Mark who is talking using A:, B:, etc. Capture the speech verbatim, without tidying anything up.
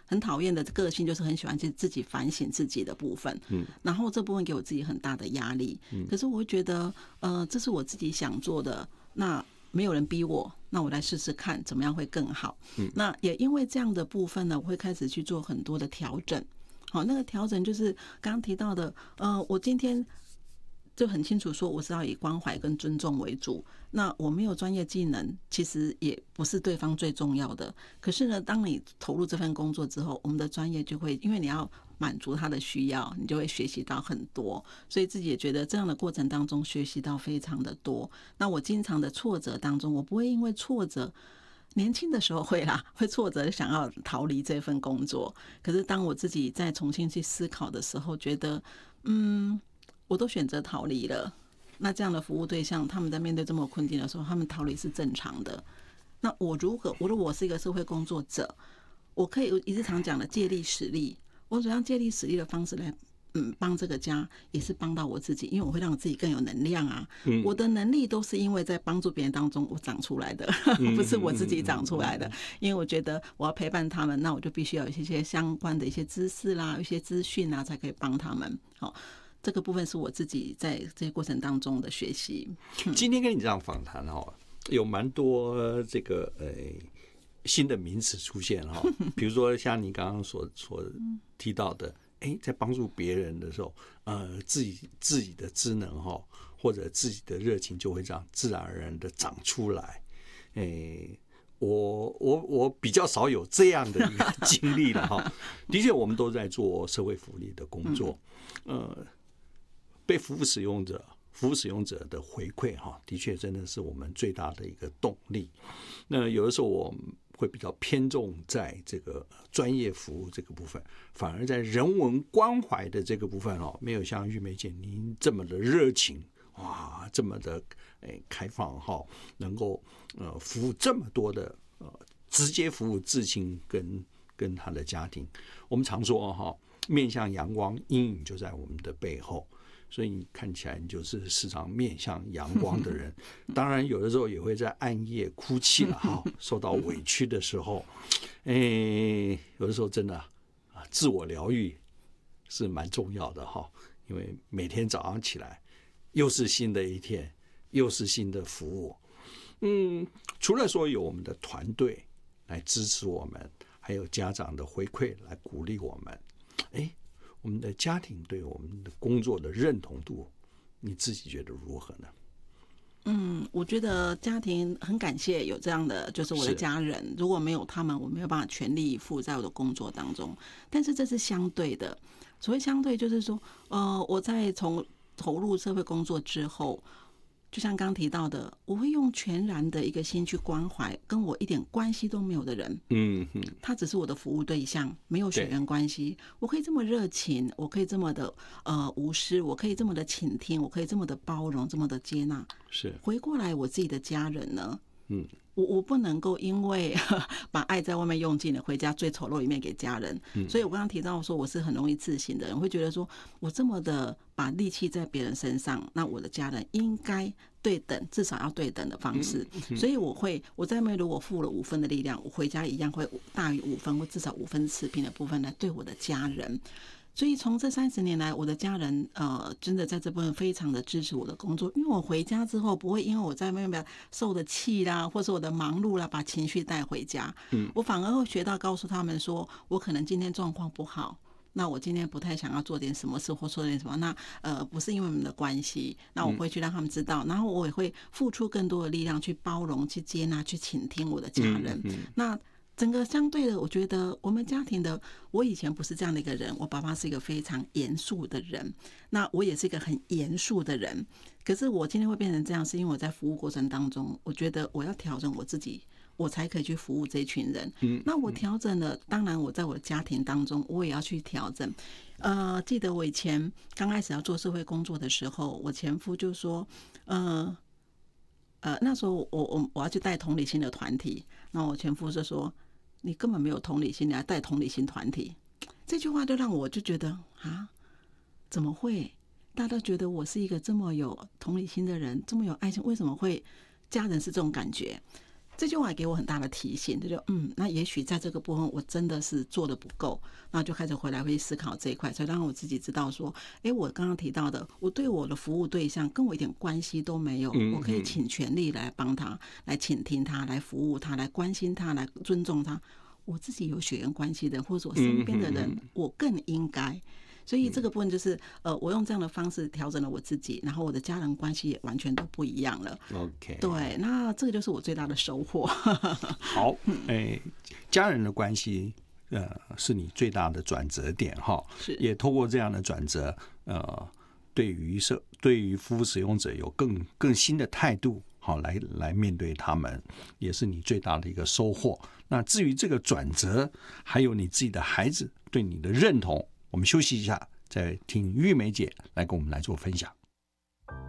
A: 很讨厌的个性，就是很喜欢去自己反省自己的部分，嗯，然后这部分给我自己很大的压力，嗯，可是我会觉得，呃，这是我自己想做的，那没有人逼我，那我来试试看怎么样会更好，嗯，那也因为这样的部分呢，我会开始去做很多的调整，好，那个调整就是刚刚提到的，呃，我今天就很清楚说我是要以关怀跟尊重为主，那我没有专业技能其实也不是对方最重要的，可是呢当你投入这份工作之后，我们的专业就会因为你要满足他的需要，你就会学习到很多，所以自己也觉得这样的过程当中学习到非常的多。那我经常的挫折当中，我不会因为挫折，年轻的时候会啦，会挫折想要逃离这份工作，可是当我自己再重新去思考的时候，觉得嗯我都选择逃离了，那这样的服务对象他们在面对这么困境的时候，他们逃离是正常的。那我如果我如果我是一个社会工作者，我可以一直常讲的借力使力，我怎样借力使力的方式来嗯帮这个家，也是帮到我自己，因为我会让自己更有能量啊。嗯、我的能力都是因为在帮助别人当中我长出来的，不是我自己长出来的。因为我觉得我要陪伴他们，那我就必须要有一些相关的一些知识啦、一些资讯啊，才可以帮他们。好。这个部分是我自己在这些过程当中的学习。
B: 嗯、今天跟你这样访谈哈，有蛮多这个呃新的名词出现哈，比如说像你刚刚所所提到的，哎，在帮助别人的时候，呃，自己自己的职能哈，或者自己的热情就会这样自然而然的长出来。哎，我我我比较少有这样的一个经历了哈。的确，我们都在做社会福利的工作，呃。被服务使用者、服务使用者的回馈，哈，的确真的是我们最大的一个动力。那有的时候我会比较偏重在这个专业服务这个部分，反而在人文关怀的这个部分，哦，没有像玉梅姐您这么的热情，哇，这么的诶开放，哈，能够呃服务这么多的呃直接服务至亲跟跟他的家庭。我们常说哈，面向阳光，阴影就在我们的背后。所以你看起来你就是时常面向阳光的人，当然有的时候也会在暗夜哭泣了哈，受到委屈的时候，哎，有的时候真的啊，自我疗愈是蛮重要的哈，因为每天早上起来又是新的一天，又是新的服务。嗯，除了说有我们的团队来支持我们，还有家长的回馈来鼓励我们，哎。我们的家庭对我们的工作的认同度，你自己觉得如何呢？
A: 嗯，我觉得家庭很感谢有这样的，就是我的家人。如果没有他们，我没有办法全力以赴在我的工作当中。但是这是相对的，所谓相对就是说，呃，我在从投入社会工作之后。就像刚提到的，我会用全然的一个心去关怀跟我一点关系都没有的人，嗯，他只是我的服务对象，没有血缘关系。我可以这么热情，我可以这么的呃无私，我可以这么的倾听，我可以这么的包容，这么的接纳。
B: 是
A: 回过来，我自己的家人呢？嗯。我我不能够因为把爱在外面用尽了，回家最丑陋一面给家人。所以我刚刚提到说我是很容易自省的人，会觉得说我这么的把力气在别人身上，那我的家人应该对等，至少要对等的方式。所以我会我在外面如果付了五分的力量，我回家一样会大于五分或至少五分持平的部分来对我的家人。所以从这三十年来，我的家人呃真的在这部分非常的支持我的工作，因为我回家之后不会因为我在外面受的气啦，或是我的忙碌啦，把情绪带回家。嗯，我反而会学到告诉他们说，我可能今天状况不好，那我今天不太想要做点什么事或说点什么，那呃不是因为我们的关系，那我会去让他们知道，然后我也会付出更多的力量去包容、去接纳、去倾听我的家人。嗯嗯、那。整个相对的，我觉得我们家庭的，我以前不是这样的一个人，我爸爸是一个非常严肃的人，那我也是一个很严肃的人。可是我今天会变成这样，是因为我在服务过程当中，我觉得我要调整我自己，我才可以去服务这一群人。嗯，那我调整了，当然我在我的家庭当中，我也要去调整。呃，记得我以前刚开始要做社会工作的时候，我前夫就说，呃。呃，那时候我我我要去带同理心的团体，那我前夫就说：“你根本没有同理心，你还带同理心团体。”这句话就让我就觉得啊，怎么会？大家都觉得我是一个这么有同理心的人，这么有爱心，为什么会家人是这种感觉？ 这句话也给我很大的提醒，就就嗯，那也许在这个部分我真的是做的不够，那就开始回来会思考这一块，所以让我自己知道说，哎，我刚刚提到的，我对我的服务对象跟我一点关系都没有，我可以倾全力来帮他，来倾听他，来服务他，来关心他，来尊重他。我自己有血缘关系的，或者我身边的人，我更应该。所以这个部分就是呃，我用这样的方式调整了我自己，然后我的家人关系也完全都不一样了。
B: OK，
A: 对，那这个就是我最大的收获。
B: 好，哎，家人的关系呃是你最大的转折点哈，
A: 是
B: 也透过这样的转折，呃，对于社对于服务使用者有更更新的态度。好，来来面对他们，也是你最大的一个收获。那至于这个转折，还有你自己的孩子对你的认同，我们休息一下，再听玉梅姐来跟我们来做分享。